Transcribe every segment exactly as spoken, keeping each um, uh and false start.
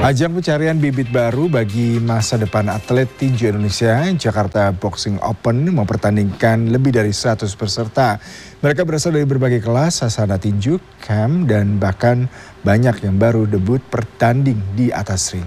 Ajang pencarian bibit baru bagi masa depan atlet tinju Indonesia, Jakarta Boxing Open mempertandingkan lebih dari seratus peserta. Mereka berasal dari berbagai kelas, sasana tinju, camp, dan bahkan banyak yang baru debut bertanding di atas ring.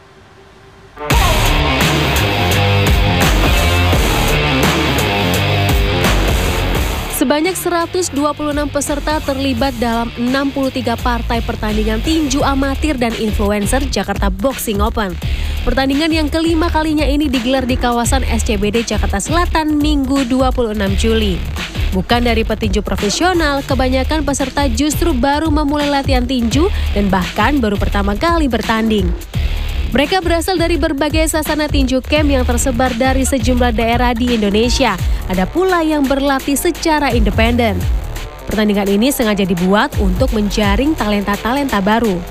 Sebanyak seratus dua puluh enam peserta terlibat dalam enam puluh tiga partai pertandingan tinju amatir dan influencer Jakarta Boxing Open. Pertandingan yang kelima kalinya ini digelar di kawasan S C B D Jakarta Selatan Minggu dua puluh enam Juli. Bukan dari petinju profesional, kebanyakan peserta justru baru memulai latihan tinju dan bahkan baru pertama kali bertanding. Mereka berasal dari berbagai sasana tinju camp yang tersebar dari sejumlah daerah di Indonesia. Ada pula yang berlatih secara independen. Pertandingan ini sengaja dibuat untuk menjaring talenta-talenta baru.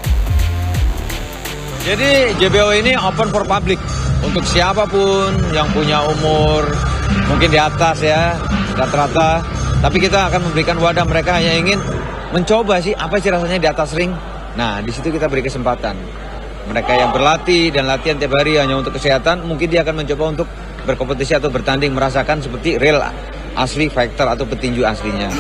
Jadi J B O ini open for public. Untuk siapapun yang punya umur mungkin di atas ya, rata-rata. Tapi kita akan memberikan wadah mereka yang ingin mencoba sih apa sih rasanya di atas ring. Nah, di situ kita beri kesempatan. Mereka yang berlatih dan latihan tiap hari hanya untuk kesehatan, mungkin dia akan mencoba untuk berkompetisi atau bertanding, merasakan seperti real asli fighter atau petinju aslinya.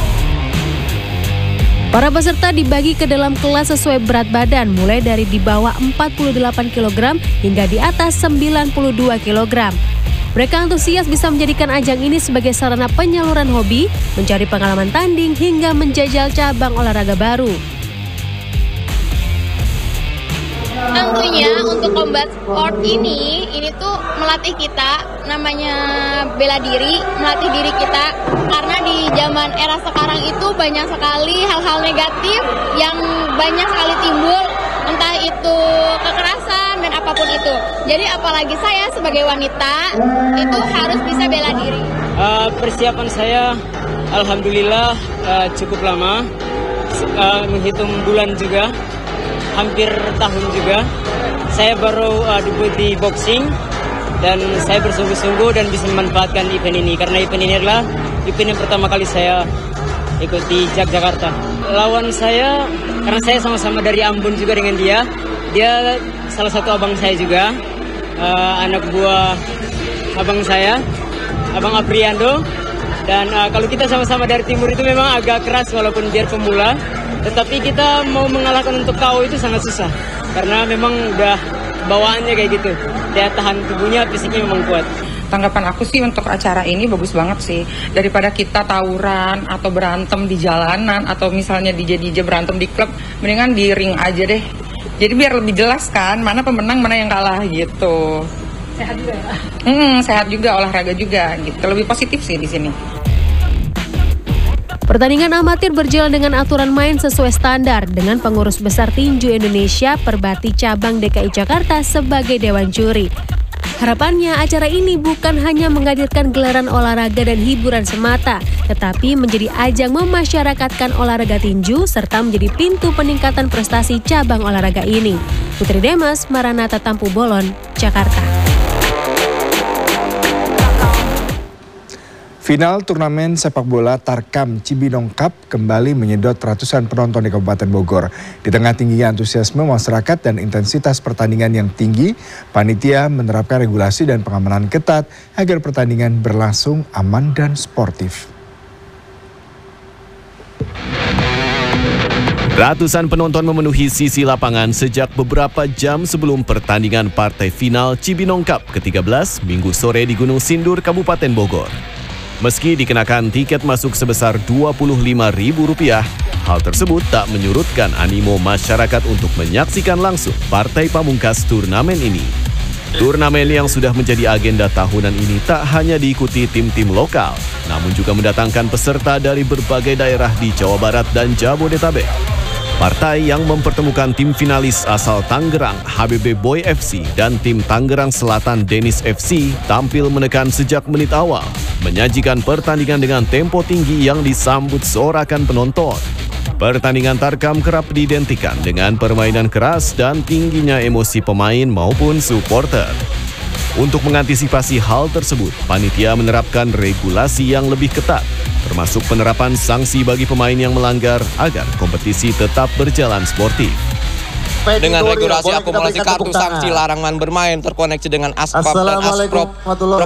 Para peserta dibagi ke dalam kelas sesuai berat badan, mulai dari di bawah empat puluh delapan kilogram hingga di atas sembilan puluh dua kilogram. Mereka antusias bisa menjadikan ajang ini sebagai sarana penyaluran hobi, mencari pengalaman tanding, hingga menjajal cabang olahraga baru. Tentunya untuk combat sport ini, ini tuh melatih kita, namanya bela diri, melatih diri kita. Karena di zaman era sekarang itu banyak sekali hal-hal negatif yang banyak sekali timbul, entah itu kekerasan dan apapun itu. Jadi apalagi saya sebagai wanita, itu harus bisa bela diri. Uh, persiapan saya alhamdulillah uh, cukup lama, uh, menghitung bulan juga. Hampir tahun juga, saya baru uh, debut di boxing dan saya bersungguh-sungguh dan bisa memanfaatkan event ini karena event ini adalah event yang pertama kali saya ikut di Jakarta. Lawan saya, karena saya sama-sama dari Ambon juga dengan dia, dia salah satu abang saya juga, uh, anak buah abang saya, Abang Apriando. Dan uh, kalau kita sama-sama dari timur itu memang agak keras walaupun biar pemula, tetapi kita mau mengalahkan untuk K O itu sangat susah karena memang udah bawaannya kayak gitu. Daya tahan tubuhnya, fisiknya memang kuat. Tanggapan aku sih untuk acara ini bagus banget sih. Daripada kita tawuran atau berantem di jalanan atau misalnya D J D J berantem di klub, mendingan di ring aja deh. Jadi biar lebih jelas kan mana pemenang mana yang kalah gitu. Sehat juga ya? Hmm, sehat juga, olahraga juga gitu. Lebih positif sih di sini. Pertandingan amatir berjalan dengan aturan main sesuai standar dengan pengurus besar tinju Indonesia Perbati Cabang D K I Jakarta sebagai dewan juri. Harapannya acara ini bukan hanya menghadirkan gelaran olahraga dan hiburan semata, tetapi menjadi ajang memasyarakatkan olahraga tinju serta menjadi pintu peningkatan prestasi cabang olahraga ini. Putri Demas, Maranatha Tampu Bolon, Jakarta. Final turnamen sepak bola Tarkam Cibinong Cup kembali menyedot ratusan penonton di Kabupaten Bogor. Di tengah tingginya antusiasme masyarakat dan intensitas pertandingan yang tinggi, panitia menerapkan regulasi dan pengamanan ketat agar pertandingan berlangsung aman dan sportif. Ratusan penonton memenuhi sisi lapangan sejak beberapa jam sebelum pertandingan partai final Cibinong Cup ke tiga belas Minggu sore di Gunung Sindur, Kabupaten Bogor. Meski dikenakan tiket masuk sebesar dua puluh lima ribu rupiah, hal tersebut tak menyurutkan animo masyarakat untuk menyaksikan langsung partai pamungkas turnamen ini. Turnamen yang sudah menjadi agenda tahunan ini tak hanya diikuti tim-tim lokal, namun juga mendatangkan peserta dari berbagai daerah di Jawa Barat dan Jabodetabek. Partai yang mempertemukan tim finalis asal Tangerang H B B Boy F C dan tim Tangerang Selatan Dennis F C tampil menekan sejak menit awal, menyajikan pertandingan dengan tempo tinggi yang disambut sorakan penonton. Pertandingan Tarkam kerap diidentikan dengan permainan keras dan tingginya emosi pemain maupun supporter. Untuk mengantisipasi hal tersebut, panitia menerapkan regulasi yang lebih ketat, termasuk penerapan sanksi bagi pemain yang melanggar agar kompetisi tetap berjalan sportif. dengan regulasi akumulasi kartu sanksi larangan bermain terkoneksi dengan ASPAP dan ASPROP